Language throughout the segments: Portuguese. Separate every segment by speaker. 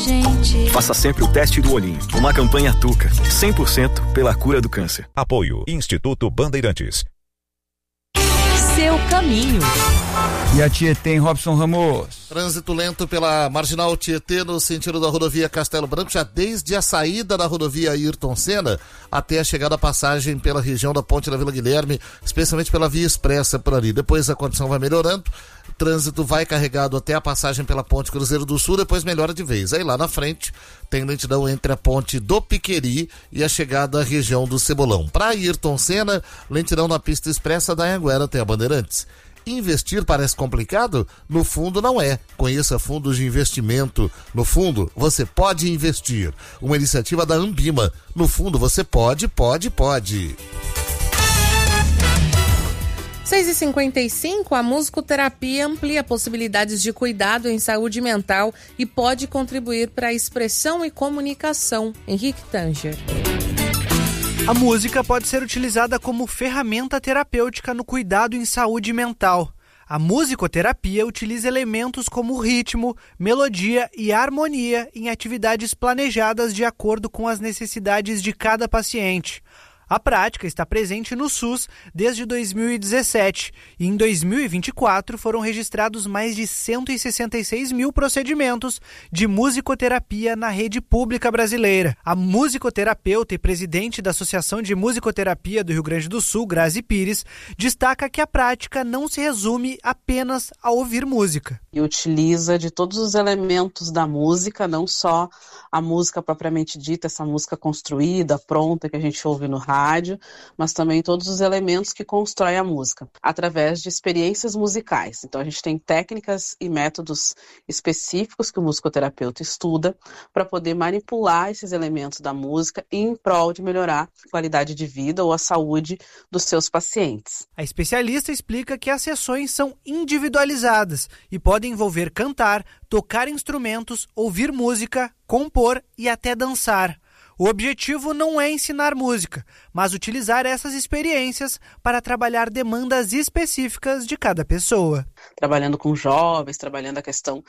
Speaker 1: Faça sempre o teste do olhinho. Uma campanha Tuca. 100% pela cura do câncer.
Speaker 2: Apoio Instituto Bandeirantes.
Speaker 3: Seu caminho.
Speaker 4: E a Tietê em Robson Ramos.
Speaker 5: Trânsito lento pela Marginal Tietê no sentido da rodovia Castelo Branco, já desde a saída da rodovia Ayrton Senna até a chegada à passagem pela região da Ponte da Vila Guilherme, especialmente pela via expressa por ali. Depois a condição vai melhorando, o trânsito vai carregado até a passagem pela Ponte Cruzeiro do Sul, depois melhora de vez. Aí lá na frente tem lentidão entre a Ponte do Piqueri e a chegada à região do Cebolão. Para Ayrton Senna, lentidão na pista expressa da Anhanguera até a Bandeirantes. Investir parece complicado? No fundo não é. Conheça fundos de investimento. No fundo, você pode investir. Uma iniciativa da Ambima. No fundo, você pode.
Speaker 6: 6h55, a musicoterapia amplia possibilidades de cuidado em saúde mental e pode contribuir para a expressão e comunicação. Henrique Tanger.
Speaker 7: A música pode ser utilizada como ferramenta terapêutica no cuidado em saúde mental. A musicoterapia utiliza elementos como ritmo, melodia e harmonia em atividades planejadas de acordo com as necessidades de cada paciente. A prática está presente no SUS desde 2017 e em 2024 foram registrados mais de 166 mil procedimentos de musicoterapia na rede pública brasileira. A musicoterapeuta e presidente da Associação de Musicoterapia do Rio Grande do Sul, Grazi Pires, destaca que a prática não se resume apenas a ouvir música.
Speaker 8: E utiliza de todos os elementos da música, não só a música propriamente dita, essa música construída, pronta, que a gente ouve no rádio, mas também todos os elementos que constroem a música, através de experiências musicais. Então a gente tem técnicas e métodos específicos que o musicoterapeuta estuda para poder manipular esses elementos da música em prol de melhorar a qualidade de vida ou a saúde dos seus pacientes.
Speaker 7: A especialista explica que as sessões são individualizadas e podem envolver cantar, tocar instrumentos, ouvir música, compor e até dançar. O objetivo não é ensinar música, mas utilizar essas experiências para trabalhar demandas específicas de cada pessoa.
Speaker 8: Trabalhando com jovens, trabalhando a questão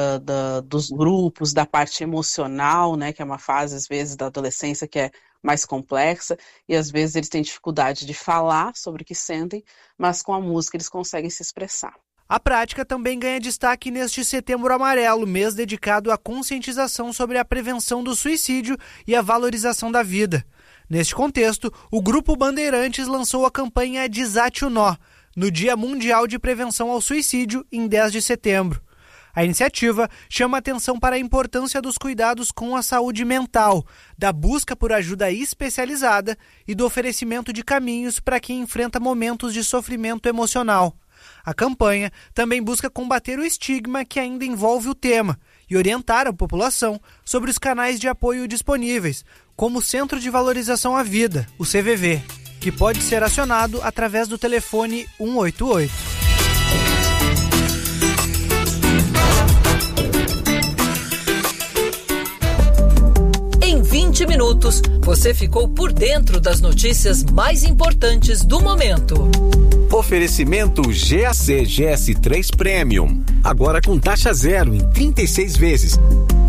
Speaker 8: dos grupos, da parte emocional, né, que é uma fase, às vezes, da adolescência que é mais complexa, e às vezes eles têm dificuldade de falar sobre o que sentem, mas com a música eles conseguem se expressar.
Speaker 7: A prática também ganha destaque neste Setembro Amarelo, mês dedicado à conscientização sobre a prevenção do suicídio e a valorização da vida. Neste contexto, o Grupo Bandeirantes lançou a campanha Desate o Nó, no Dia Mundial de Prevenção ao Suicídio, em 10 de setembro. A iniciativa chama atenção para a importância dos cuidados com a saúde mental, da busca por ajuda especializada e do oferecimento de caminhos para quem enfrenta momentos de sofrimento emocional. A campanha também busca combater o estigma que ainda envolve o tema e orientar a população sobre os canais de apoio disponíveis, como o Centro de Valorização à Vida, o CVV, que pode ser acionado através do telefone 188.
Speaker 3: Em 20 minutos, você ficou por dentro das notícias mais importantes do momento.
Speaker 9: Oferecimento GAC GS3 Premium. Agora com taxa zero em 36 vezes.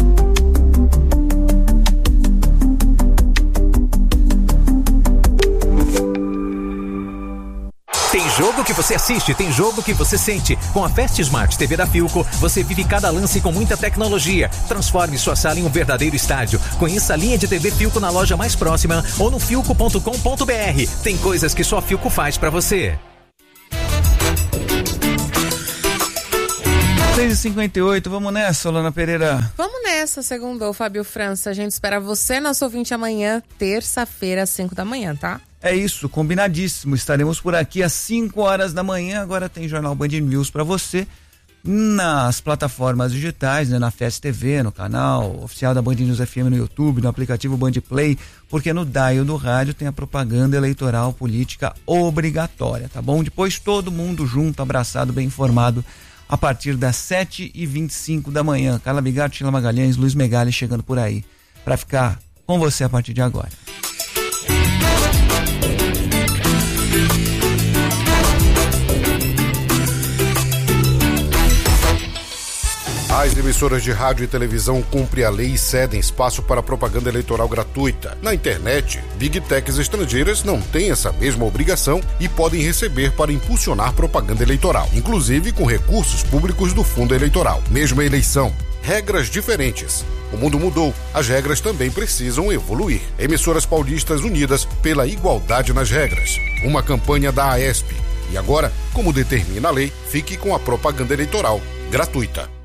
Speaker 10: Tem jogo que você assiste, tem jogo que você sente. Com a Fast Smart TV da Philco, você vive cada lance com muita tecnologia. Transforme sua sala em um verdadeiro estádio. Conheça a linha de TV Philco na loja mais próxima ou no philco.com.br. Tem coisas que só a Philco faz pra você.
Speaker 4: 6h58, vamos nessa, Lana Pereira?
Speaker 6: Vamos nessa, segundo o Fábio França. A gente espera você, nosso ouvinte, amanhã, terça-feira, às 5 da manhã, tá?
Speaker 4: É isso, combinadíssimo. Estaremos por aqui às 5 horas da manhã. Agora tem Jornal Band News para você nas plataformas digitais, né? Na Fest TV, no canal oficial da Band News FM no YouTube, no aplicativo Band Play, porque no dial do rádio tem a propaganda eleitoral política obrigatória, tá bom? Depois todo mundo junto, abraçado, bem informado, a partir das 7h25 da manhã. Carla Bigato, Sheila Magalhães, Luiz Megali chegando por aí para ficar com você a partir de agora.
Speaker 11: As emissoras de rádio e televisão cumprem a lei e cedem espaço para propaganda eleitoral gratuita. Na internet, Big Techs estrangeiras não têm essa mesma obrigação e podem receber para impulsionar propaganda eleitoral, inclusive com recursos públicos do fundo eleitoral. Mesma eleição, regras diferentes. O mundo mudou, as regras também precisam evoluir. Emissoras paulistas unidas pela igualdade nas regras. Uma campanha da AESP. E agora, como determina a lei, fique com a propaganda eleitoral gratuita.